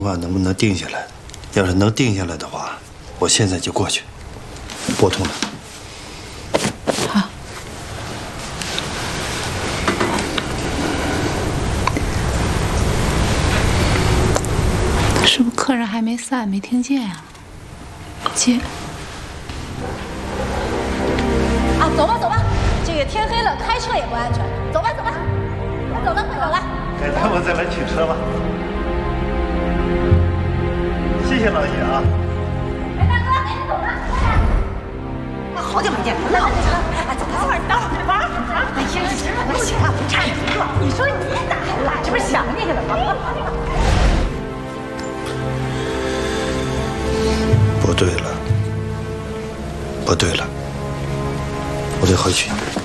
话能不能定下来？要是能定下来的话，我现在就过去。拨通了。 好。是不是客人还没散，没听见啊？接。 啊，走吧走吧，这个天黑了，开车也不安全。走吧走吧，快走了快走了。 改天我再来取车吧。谢谢老爷啊。 哎，大哥，赶紧走吧，快点。好久没见，来，走，等会儿，等会儿。哎呀，不行，差点没撞。你说你哪还来？这不是想你了吗？ 不对了，不对了，我得回去。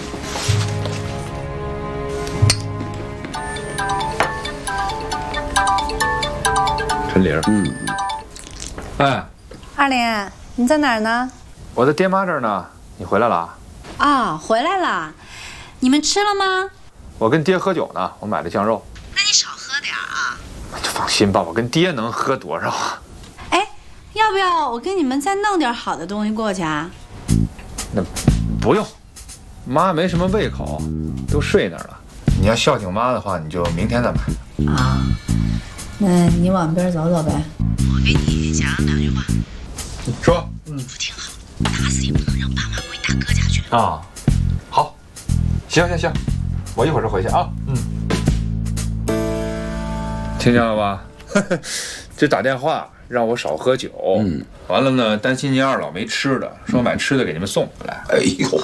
陈玲，哎， 二莲，你在哪儿呢？ 我在爹妈这儿呢。你回来了？ 啊，回来了。你们吃了吗？ 我跟爹喝酒呢，我买了酱肉。 那你少喝点啊。 就放心吧，我跟爹能喝多少啊？ 哎，要不要我给你们再弄点好的东西过去啊？ 那不用，妈没什么胃口，都睡那儿了。你要孝敬妈的话，你就明天再买。 啊，那你往边走走呗。我给你讲两句话。 说。 你不听好，打死也不能让爸妈回大哥家去。 啊，好，行，我一会儿就回去啊。听见了吧？这打电话让我少喝酒。完了呢，担心您二老没吃的，说买吃的给你们送回来。 哎呦，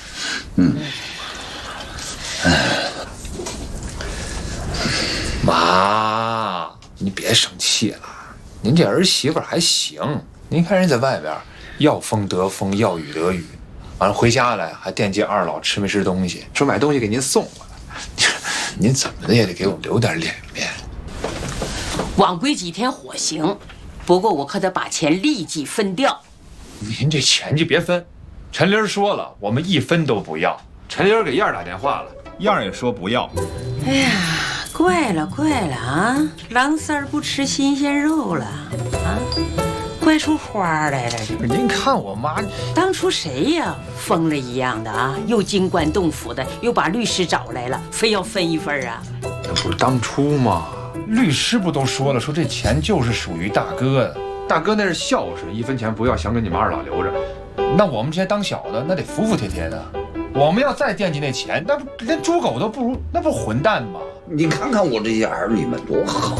妈，你别生气了，您这儿媳妇还行。您看人在外边。要风得风，要雨得雨，完了回家来还惦记二老吃没吃东西，说买东西给您送过来。您怎么的也得给我留点脸面。 晚归几天火行，不过我可得把钱立即分掉。 您这钱就别分，陈玲说了，我们一分都不要。陈玲给燕儿打电话了，燕儿也说不要。 哎呀，怪了啊！狼三儿不吃新鲜肉了啊！怪出花来了！ 您看我妈， 当初谁呀，疯了一样的啊，又惊棺动斧的，又把律师找来了，非要分一份啊！ 那不是当初吗？律师不都说了，说这钱就是属于大哥的，大哥那是孝顺，一分钱不要，想给你们二老留着。那我们这些当小的，那得服服帖帖的。我们要再惦记那钱，那不连猪狗都不如，那不是混蛋吗？ 你看看我这些儿女们多好。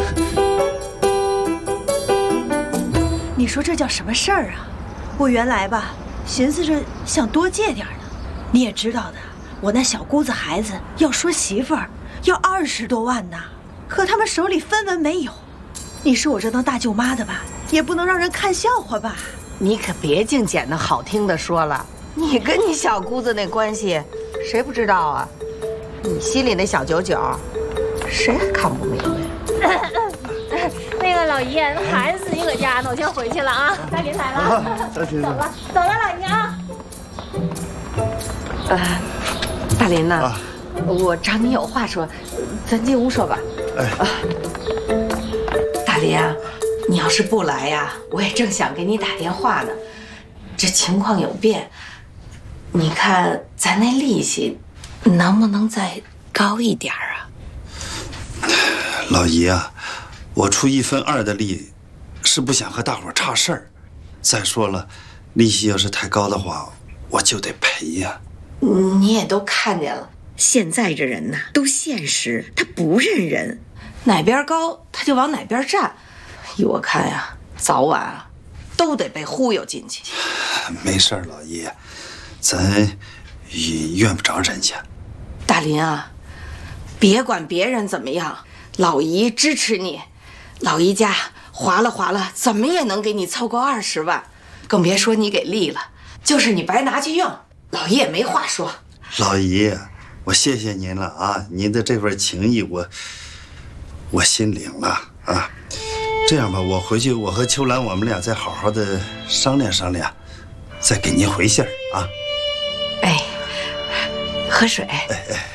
你说这叫什么事儿啊？我原来吧，寻思着想多借点呢。你也知道的，我那小姑子孩子要说媳妇儿，要20多万呢，可他们手里分文没有。你说我这当大舅妈的吧，也不能让人看笑话吧？ 你可别净捡那好听的说了。你跟你小姑子那关系，谁不知道啊？你心里那小九九，谁还看不明白？ 那个老姨，孩子自己搁家呢，我先回去了啊。大林来了，走了，老姨啊。 大林呐，我找你有话说，咱进屋说吧。大林啊，你要是不来呀，我也正想给你打电话呢。这情况有变，你看咱那利息能不能再高一点啊？ 老姨啊。我出1分2的力，是不想和大伙差事儿。再说了，利息要是太高的话，我就得赔呀。 你也都看见了，现在这人呐，都现实，他不认人，哪边高他就往哪边站。依我看呀，早晚啊，都得被忽悠进去。 没事儿，老姨，咱也怨不着人家。 大林啊，别管别人怎么样，老姨支持你。老姨家划了，怎么也能给你凑够20万，更别说你给力了，就是你白拿去用，老姨也没话说。 老姨，我谢谢您了啊！您的这份情谊，我心领了啊。这样吧，我回去，我和秋兰，我们俩再好好的商量商量，再给您回信儿啊。 哎，喝水。 哎。